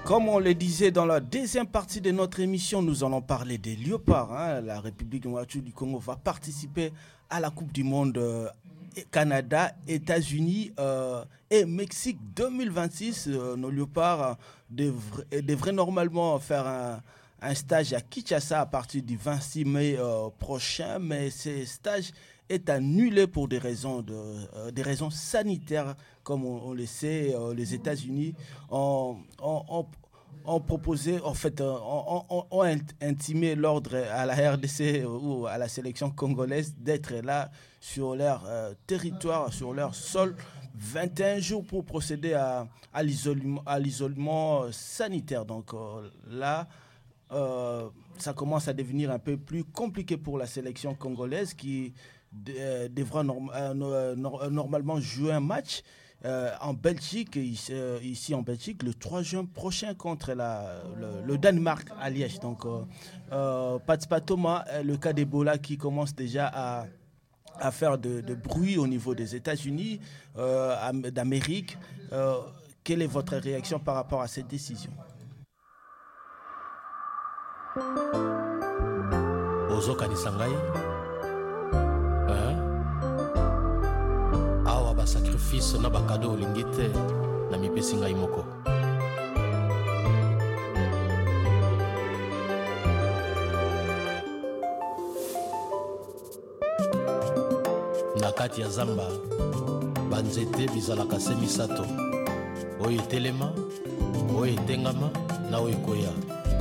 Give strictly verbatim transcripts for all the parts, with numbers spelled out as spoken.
Comme on le disait dans la deuxième partie de notre émission, nous allons parler des léopards. Hein. La République démocratique du Congo va participer à la Coupe du Monde euh, Canada, États-Unis euh, et Mexique deux mille vingt-six. Euh, nos léopards euh, devraient, devraient normalement faire un, un stage à Kinshasa à partir du vingt-six mai euh, prochain, mais ce stage est annulé pour des raisons, de, euh, des raisons sanitaires. Comme on, on le sait, euh, les États-Unis ont, ont, ont, ont proposé, en fait, euh, ont, ont, ont intimé l'ordre à la R D C ou à la sélection congolaise d'être là sur leur euh, territoire, sur leur sol, vingt et un jours pour procéder à, à, l'isolement, à l'isolement sanitaire. Donc euh, là, euh, ça commence à devenir un peu plus compliqué pour la sélection congolaise qui de, devra norm, euh, no, normalement jouer un match euh, en Belgique, ici, euh, ici en Belgique, le trois juin prochain contre la, le, le Danemark à Liège. Donc, euh, euh, Patspa Thomas, le cas d'Ebola qui commence déjà à, à faire de, de bruit au niveau des États-Unis, euh, d'Amérique. Euh, quelle est votre réaction par rapport à cette décision? Ozoka Nisangai. Awa ba sacrifice na ba cadeau lingite na mipesi ngai moko. Na kati ya zamba banzete bizalaka se misato oyo telema oyo tengama na oyo koya.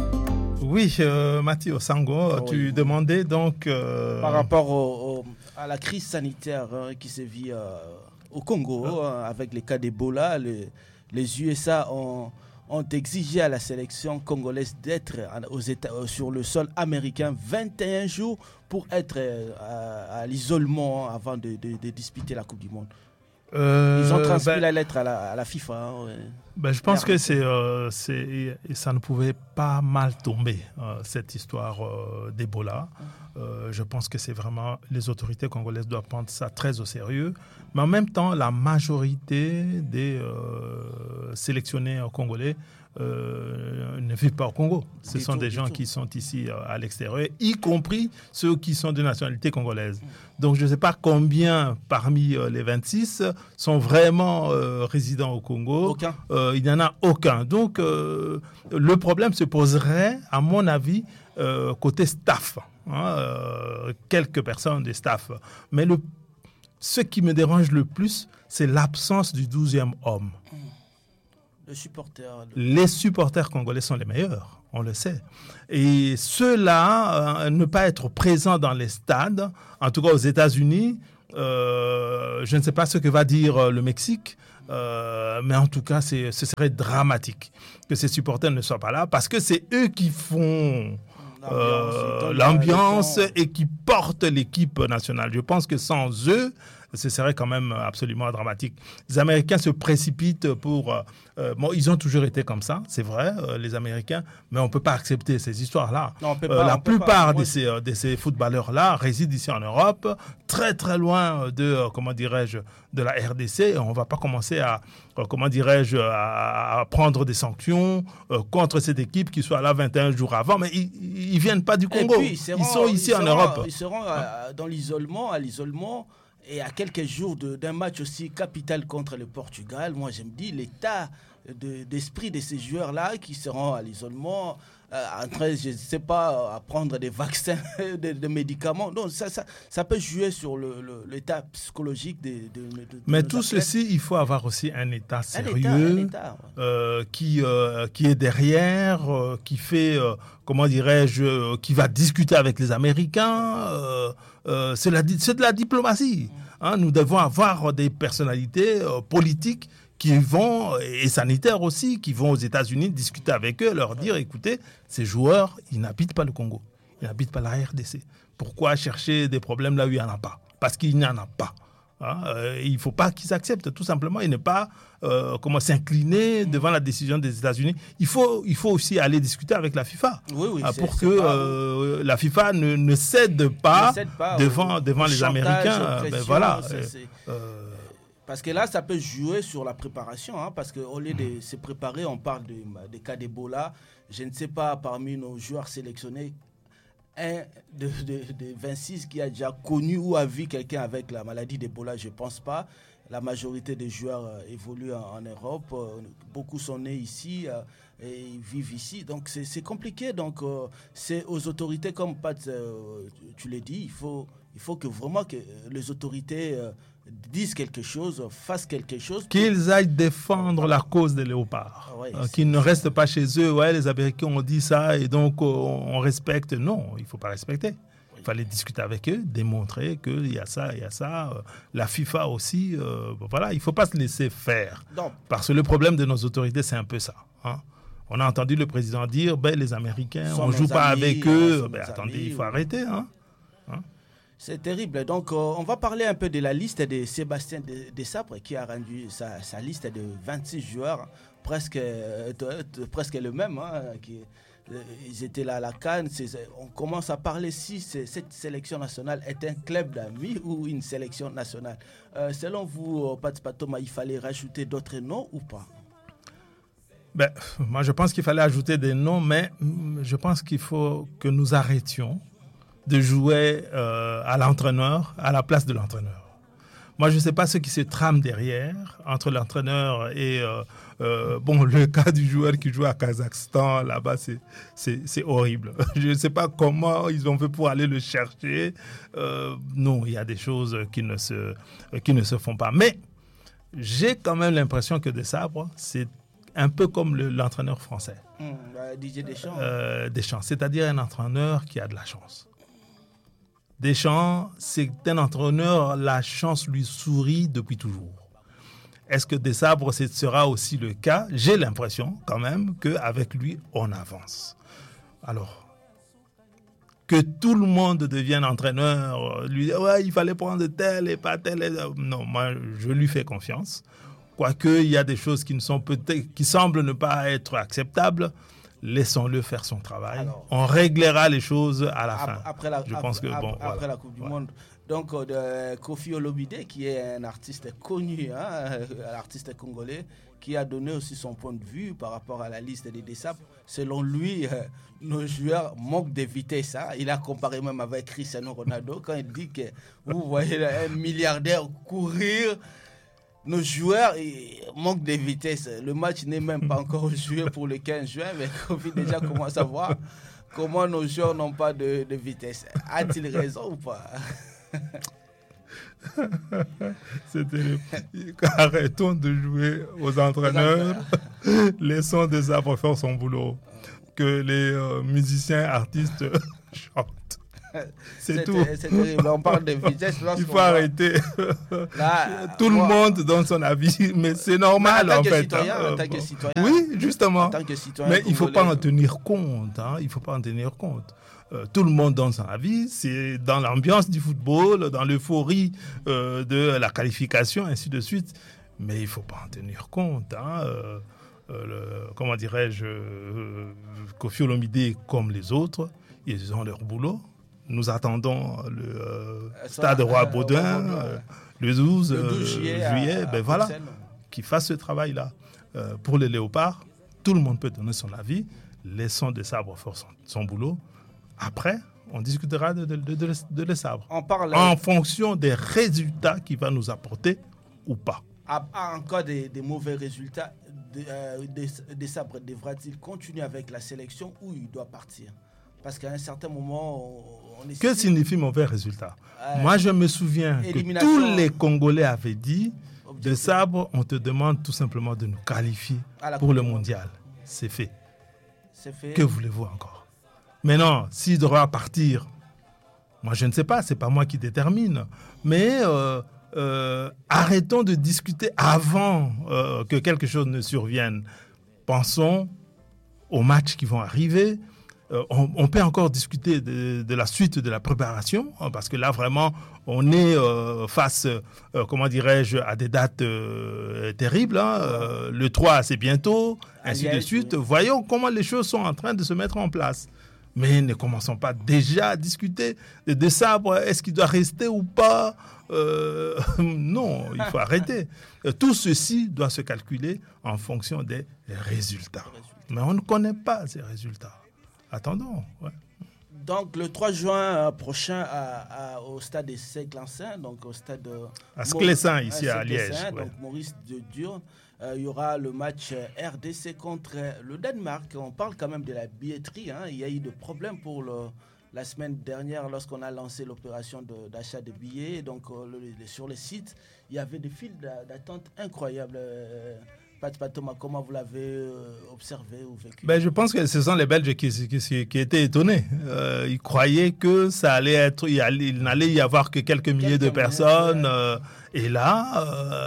Oui, euh, Mathieu Sango, oui. Tu demandais donc... Euh... Par rapport au, au, à la crise sanitaire hein, qui se vit euh, au Congo, ah. hein, avec les cas d'Ebola, le, les U S A ont, ont exigé à la sélection congolaise d'être aux États, sur le sol américain vingt et un jours pour être à, à l'isolement avant de, de, de disputer la Coupe du Monde. Euh, Ils ont transmis ben, la lettre à la, à la FIFA. Hein, ouais. ben, je pense que c'est, euh, c'est, ça ne pouvait pas mal tomber, euh, cette histoire euh, d'Ebola. Euh, je pense que c'est vraiment, les autorités congolaises doivent prendre ça très au sérieux. Mais en même temps, la majorité des euh, sélectionnés congolais Euh, ne vivent pas au Congo. Ce sont des gens qui sont ici euh, à l'extérieur, y compris ceux qui sont de nationalité congolaise. Donc je ne sais pas combien parmi euh, les vingt-six sont vraiment euh, résidents au Congo. Aucun. Euh, il n'y en a aucun. Donc euh, le problème se poserait, à mon avis, euh, côté staff. Hein, euh, quelques personnes des staff. Mais le, ce qui me dérange le plus, c'est l'absence du douzième homme. Le supporter, le... Les supporters congolais sont les meilleurs, on le sait. Et ceux-là, euh, ne pas être présents dans les stades, en tout cas aux États-Unis, euh, je ne sais pas ce que va dire euh, le Mexique, euh, mais en tout cas, c'est, ce serait dramatique que ces supporters ne soient pas là, parce que c'est eux qui font euh, l'ambiance, l'ambiance et qui portent l'équipe nationale. Je pense que sans eux, ce serait quand même absolument dramatique. Les Américains se précipitent pour... Euh, bon, ils ont toujours été comme ça, c'est vrai, euh, les Américains, mais on ne peut pas accepter ces histoires-là. Non, on peut euh, pas, la on peut plupart pas. de, ces, euh, de ces footballeurs-là résident ici en Europe, très très loin de, euh, comment dirais-je, de la R D C. On ne va pas commencer à, euh, comment dirais-je, à, à prendre des sanctions euh, contre cette équipe qui soit là vingt et un jours avant, mais ils ne viennent pas du Congo. Puis, ils, seront, ils sont ici ils en seront, Europe. Ils seront à, dans l'isolement, à l'isolement. Et à quelques jours de, d'un match aussi capital contre le Portugal, moi je me dis l'état de, d'esprit de ces joueurs-là qui seront à l'isolement, euh, en train, je ne sais pas, à prendre des vaccins, des, des médicaments. Donc ça, ça, ça peut jouer sur le, le, l'état psychologique de, de, de Mais de tout athlètes. Ceci, il faut avoir aussi un état sérieux, un état, un état, ouais. euh, qui, euh, qui est derrière, euh, qui fait, euh, comment dirais-je, euh, qui va discuter avec les Américains. Euh, euh, c'est, la, c'est de la diplomatie. Hein, nous devons avoir des personnalités euh, politiques qui vont, et sanitaires aussi, qui vont aux États-Unis discuter avec eux, leur dire, écoutez, ces joueurs, ils n'habitent pas le Congo, ils n'habitent pas la R D C. Pourquoi chercher des problèmes là où il n'y en a pas? Parce qu'il n'y en a pas. Hein, euh, il ne faut pas qu'ils acceptent tout simplement et ne pas euh, comment, s'incliner devant la décision des États-Unis. Il faut, il faut aussi aller discuter avec la FIFA oui, oui, euh, c'est, pour c'est que pas... euh, la FIFA ne, ne cède pas, ne cède pas devant, au, devant au les chantage, Américains. Ben voilà. c'est, c'est... Euh, Parce que là, ça peut jouer sur la préparation, hein, parce qu'au lieu de se préparer, on parle de, de cas d'Ebola. Je ne sais pas, parmi nos joueurs sélectionnés, un de, de, de vingt-six qui a déjà connu ou a vu quelqu'un avec la maladie d'Ebola, je ne pense pas. La majorité des joueurs euh, évoluent en, en Europe. Euh, beaucoup sont nés ici euh, et ils vivent ici. Donc, c'est, c'est compliqué. Donc, euh, c'est aux autorités, comme Pat, euh, tu l'as dit, il faut, il faut que vraiment que les autorités euh, disent quelque chose, fassent quelque chose. Qu'ils aillent défendre la cause des léopards. Ah ouais, euh, qu'ils ne restent pas chez eux. Ouais, les Américains ont dit ça et donc euh, on respecte. Non, il ne faut pas respecter. Il fallait discuter avec eux, démontrer qu'il y a ça, il y a ça. Euh, la FIFA aussi, euh, voilà, il ne faut pas se laisser faire. Non. Parce que le problème de nos autorités, c'est un peu ça. Hein. On a entendu le président dire, ben, les Américains, on ne joue pas amis, avec eux. Ben, attendez, amis, il faut ou... arrêter. Hein. Hein. C'est terrible. Donc, euh, on va parler un peu de la liste de Sébastien Desabre qui a rendu sa, sa liste de vingt-six joueurs, presque, euh, de, de, presque le même, hein, qui ils étaient là à la CAN. On commence à parler si cette sélection nationale est un club d'amis ou une sélection nationale. Euh, selon vous, Pat Patoma, il fallait rajouter d'autres noms ou pas? Ben, moi, je pense qu'il fallait ajouter des noms, mais je pense qu'il faut que nous arrêtions de jouer euh, à l'entraîneur, à la place de l'entraîneur. Moi, je ne sais pas ce qui se trame derrière, entre l'entraîneur et... Euh, euh, bon, le cas du joueur qui joue à Kazakhstan, là-bas, c'est, c'est, c'est horrible. Je ne sais pas comment ils ont fait pour aller le chercher. Euh, non, il y a des choses qui ne se, qui ne se font pas. Mais j'ai quand même l'impression que Desabre, c'est un peu comme le, l'entraîneur français. Mmh, bah, Didier Deschamps. Euh, Deschamps, c'est-à-dire un entraîneur qui a de la chance. Deschamps, c'est un entraîneur, la chance lui sourit depuis toujours. Est-ce que Desabre, ce sera aussi le cas? J'ai l'impression quand même qu'avec lui, on avance. Alors, que tout le monde devienne entraîneur, lui dire ouais, il fallait prendre tel et pas tel. Et... Non, moi, je lui fais confiance. Quoique, il y a des choses qui, ne sont peut-être, qui semblent ne pas être acceptables. Laissons-le faire son travail. Alors, on réglera les choses à la fin. Après la, Je après, pense que, bon, après voilà. la Coupe du ouais. Monde. Donc, euh, Kofi Olomide, qui est un artiste connu, hein, un artiste congolais, qui a donné aussi son point de vue par rapport à la liste des Desabre. Selon lui, euh, nos joueurs manquent de vitesse. Hein. Il a comparé même avec Cristiano Ronaldo quand il dit que vous voyez un milliardaire courir. Nos joueurs manquent de vitesse. Le match n'est même pas encore joué pour le quinze juin, mais Kofi déjà commence à voir comment nos joueurs n'ont pas de, de vitesse. A-t-il raison ou pas? C'était... Arrêtons de jouer aux entraîneurs. Laissons Desabre faire son boulot. Que les euh, musiciens, artistes chantent. C'est, c'est tout. C'est terrible. On parle de vitesse. Il faut arrêter. Là, tout moi, le monde donne son avis, mais c'est normal mais en, en fait. Citoyen, hein. En tant que citoyen. Oui, justement. En tant que citoyen mais il ne faut pas en tenir compte. Hein. Il ne faut pas en tenir compte. Euh, tout le monde donne son avis. C'est dans l'ambiance du football, dans l'euphorie euh, de la qualification, ainsi de suite. Mais il ne faut pas en tenir compte. Hein. Euh, euh, le, comment dirais-je, euh, Kofi Olomide, comme les autres, ils ont leur boulot. Nous attendons le euh, Stade Roi Baudouin euh, le douze, le douze juillet, euh, juillet à, ben à voilà, qu'il fasse ce travail-là. Euh, pour les léopards, tout le monde peut donner son avis. Laissons Desabre faire son, son boulot. Après, on discutera de, de, de, de, de Desabre. On parle en euh... fonction des résultats qu'il va nous apporter ou pas. En cas de, de mauvais résultats, Desabre devra-t-il continuer avec la sélection ou il doit partir? Parce qu'à un certain moment, on est... Que signifie mauvais résultat? euh, Moi, je me souviens que tous les Congolais avaient dit Desabre, on te demande tout simplement de nous qualifier pour le mondial. C'est fait. C'est fait. Que voulez-vous encore? Maintenant, s'il devra partir, moi, je ne sais pas, ce n'est pas moi qui détermine. Mais euh, euh, arrêtons de discuter avant euh, que quelque chose ne survienne. Pensons aux matchs qui vont arriver. Euh, on, on peut encore discuter de, de la suite de la préparation, hein, parce que là, vraiment, on est euh, face, euh, comment dirais-je, à des dates euh, terribles. Hein, euh, le trois, c'est bientôt, ainsi de suite. Voyons comment les choses sont en train de se mettre en place. Mais ne commençons pas déjà à discuter de, de ça. Est-ce qu'il doit rester ou pas? euh, Non, il faut arrêter. Tout ceci doit se calculer en fonction des résultats. Mais on ne connaît pas ces résultats. Attendons. Ouais. Donc le trois juin prochain à, à, au stade de Seclensin, donc au stade de à Sclessin, ici à, à Liège, ouais. donc Maurice de Durne, euh, il y aura le match R D C contre le Danemark. On parle quand même de la billetterie, hein. Il y a eu des problèmes pour le, la semaine dernière lorsqu'on a lancé l'opération de, d'achat de billets. Donc euh, le, le, sur le site, il y avait des files d'attente incroyables. Euh, Pat Thomas, comment vous l'avez euh, observé ou vécu? Ben, je pense que ce sont les Belges qui, qui, qui étaient étonnés. Euh, ils croyaient que ça allait être, il, allait, il n'allait y avoir que quelques milliers quelques de personnes. Ouais. Euh, et là,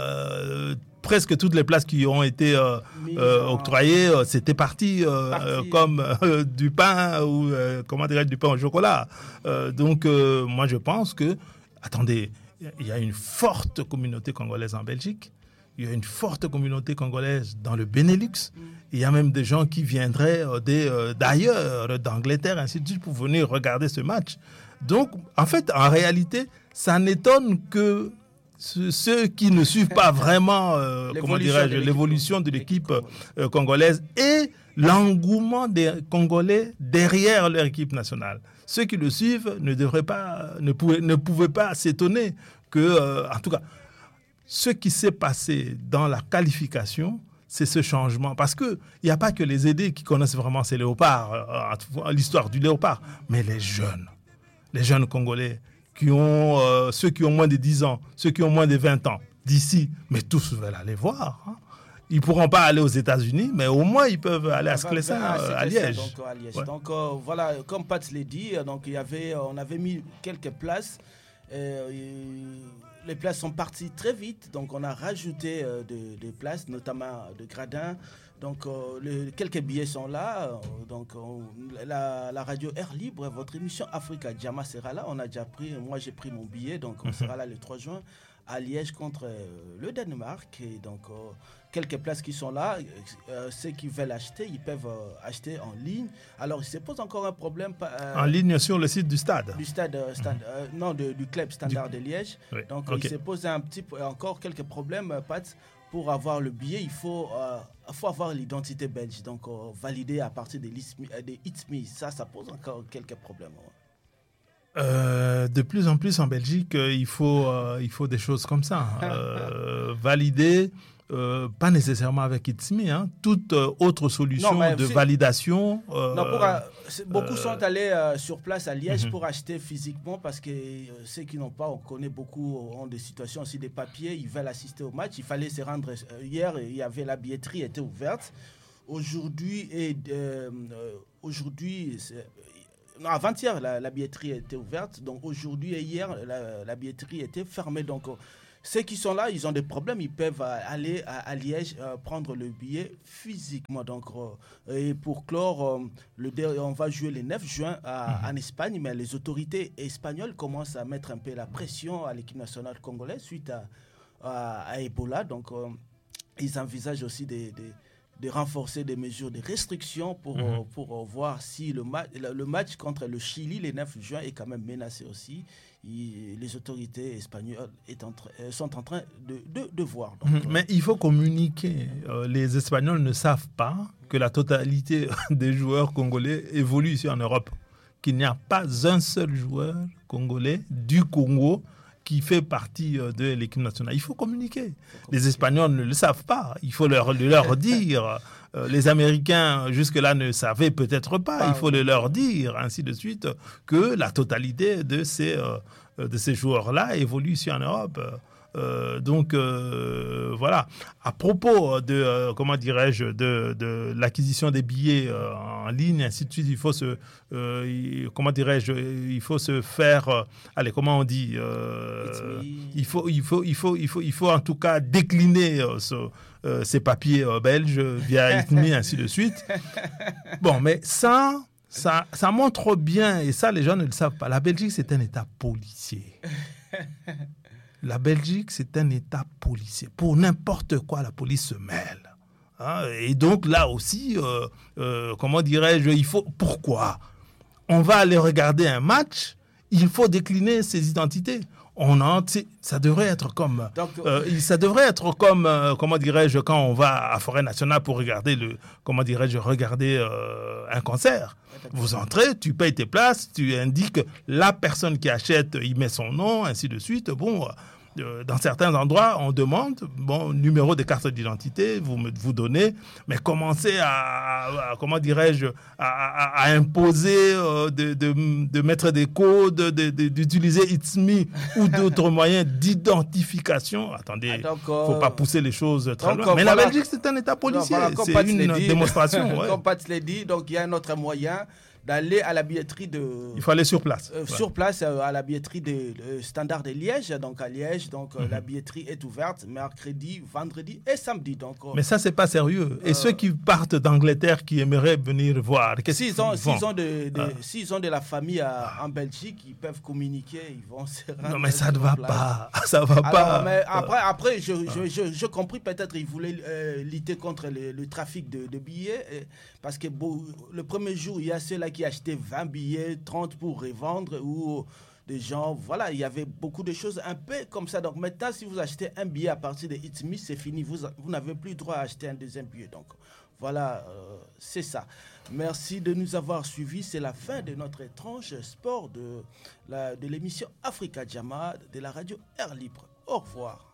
euh, presque toutes les places qui ont été euh, euh, octroyées, euh, c'était parti, euh, parti. comme euh, du pain ou euh, comment dirais-je, du pain au chocolat. Euh, donc, euh, moi, je pense que, attendez, il y a une forte communauté congolaise en Belgique. Il y a une forte communauté congolaise dans le Benelux. Mm. Il y a même des gens qui viendraient euh, des, euh, d'ailleurs, d'Angleterre, ainsi de suite, pour venir regarder ce match. Donc, en fait, en réalité, ça n'étonne que ce, ceux qui ne suivent pas vraiment euh, comment dirais-je, de l'évolution de l'équipe euh, congolaise et l'engouement des Congolais derrière leur équipe nationale. Ceux qui le suivent ne, devraient pas, ne, pouvaient, ne pouvaient pas s'étonner que, euh, en tout cas, ce qui s'est passé dans la qualification, c'est ce changement. Parce qu'il n'y a pas que les aidés qui connaissent vraiment ces léopards, euh, l'histoire du léopard, mais les jeunes, les jeunes Congolais, qui ont, euh, ceux qui ont moins de dix ans, ceux qui ont moins de vingt ans, d'ici, mais tous veulent aller voir. Hein. Ils ne pourront pas aller aux États-Unis, mais au moins ils peuvent aller à Sclessin, à, à Liège. Donc, à Liège. Ouais. donc euh, voilà, comme Pat l'a dit, donc, il y avait, on avait mis quelques places. Euh, les places sont parties très vite, donc on a rajouté euh, des de places, notamment de gradins. Donc euh, les, quelques billets sont là. Euh, donc on, la, la radio Air Libre, votre émission Africa Djama sera là. On a déjà pris, moi j'ai pris mon billet, donc on sera là le trois juin à Liège contre euh, le Danemark. Et donc euh, quelques places qui sont là. Euh, ceux qui veulent acheter, ils peuvent euh, acheter en ligne. Alors il se pose encore un problème. Euh, en ligne sur le site du stade. Du stade, euh, stade mm-hmm. euh, non de, du club Standard du... de Liège. Oui. Donc okay. Il se pose un petit, encore quelques problèmes, Pat. Pour avoir le billet, il faut, euh, faut avoir l'identité belge. Donc, euh, valider à partir des I T M I. Ça, ça pose encore quelques problèmes. Ouais. Euh, de plus en plus en Belgique, euh, il, faut, euh, il faut des choses comme ça. Euh, valider, euh, pas nécessairement avec I T S M I, hein, toute euh, autre solution non, de validation. Euh, non, pour, euh, beaucoup euh, sont allés euh, sur place à Liège mm-hmm. pour acheter physiquement parce que euh, ceux qui n'ont pas, on connaît beaucoup, ont des situations aussi, des papiers, ils veulent assister au match. Il fallait se rendre euh, hier, il y avait la billetterie était ouverte. Aujourd'hui, et, euh, euh, aujourd'hui c'est, non, avant-hier, la, la billetterie était ouverte. Donc aujourd'hui et hier, la, la billetterie était fermée. Donc euh, ceux qui sont là, ils ont des problèmes, ils peuvent aller à, à Liège euh, prendre le billet physiquement. Donc, euh, et pour clore, euh, le, on va jouer le neuf juin à, mmh. en Espagne, mais les autorités espagnoles commencent à mettre un peu la pression à l'équipe nationale congolaise suite à, à, à Ebola. Donc, euh, ils envisagent aussi des, des, de renforcer des mesures de restriction pour, mmh. euh, pour euh, voir si le, ma- le match contre le Chili le neuf juin est quand même menacé aussi. Il, les autorités espagnoles est en tra- sont en train de, de, de voir. Donc, mmh. euh, Mais il faut communiquer. Euh, les Espagnols ne savent pas que la totalité des joueurs congolais évoluent ici en Europe. Qu'il n'y a pas un seul joueur congolais du Congo qui fait partie de l'équipe nationale. Il faut communiquer. Les Espagnols ne le savent pas. Il faut leur, le leur dire. Euh, les Américains, jusque-là, ne savaient peut-être pas. Il faut le leur dire, ainsi de suite, que la totalité de ces, euh, de ces joueurs-là évolue ici en Europe. Euh, donc, euh, voilà. À propos de, euh, comment dirais-je, de, de l'acquisition des billets euh, en ligne, ainsi de suite, il faut se, euh, comment dirais-je, il faut se faire, euh, allez, comment on dit, euh, il faut, il faut, il faut, il faut, il faut en tout cas décliner euh, ce, euh, ces papiers euh, belges via I T M I, ainsi de suite. Bon, mais ça, ça, ça montre bien, et ça, les gens ne le savent pas. La Belgique, c'est un État policier. La Belgique, c'est un État policier. Pour n'importe quoi, la police se mêle. Hein? Et donc, là aussi, euh, euh, comment dirais-je, il faut... Pourquoi ? on va aller regarder un match, il faut décliner ses identités. On en, ça devrait être comme, Donc, euh, ça devrait être comme, euh, comment dirais-je, quand on va à Forêt Nationale pour regarder le, comment dirais-je, regarder euh, un concert. Vous entrez, tu payes tes places, tu indiques la personne qui achète, il met son nom, ainsi de suite. Bon. Euh, dans certains endroits, on demande, bon, numéro de carte d'identité, vous me, vous donnez, mais commencez à, à, à comment dirais-je, à, à, à imposer, euh, de, de, de mettre des codes, de, de, d'utiliser It's Me ou d'autres moyens d'identification. Attendez, il ne faut pas pousser les choses très loin. Mais voilà, la Belgique, c'est un État policier, voilà, c'est Pat une dit, démonstration. Ouais. Comme Pat l'a dit, donc il y a un autre moyen d'aller à la billetterie de... Il faut aller sur place. Euh, ouais. Sur place, euh, à la billetterie de euh, Standard de Liège. Donc, à Liège, donc, euh, mm-hmm. la billetterie est ouverte mercredi, vendredi et samedi. Donc, euh, mais ça, c'est pas sérieux. Et euh, ceux qui partent d'Angleterre, qui aimeraient venir voir, qu'est-ce s'ils qu'ils ont, font s'ils ont de, de, ah. s'ils ont de la famille à, en Belgique, ils peuvent communiquer, ils vont se rendre. Non, mais ça ne va place. pas. Ça va Alors, pas. Mais après, après je, je, je, je compris, peut-être ils voulaient euh, lutter contre le, le trafic de, de billets. Et, parce que bon, le premier jour, il y a ceux-là qui achetaient vingt billets, trente pour revendre, ou des gens, voilà, il y avait beaucoup de choses un peu comme ça. Donc maintenant, si vous achetez un billet à partir de It's Me, c'est fini, vous, vous n'avez plus droit à acheter un deuxième billet. Donc voilà, euh, c'est ça. Merci de nous avoir suivis. C'est la fin de notre étrange sport de, la, de l'émission Africa Jama de la radio Air Libre. Au revoir.